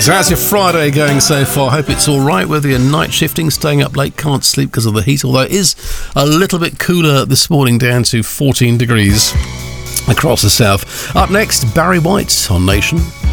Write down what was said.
So how's your Friday going so far? Hope it's all right, whether you're night shifting, staying up late, can't sleep because of the heat, although it is a little bit cooler this morning, down to 14 degrees across the south. Up next, Barry White on Nation.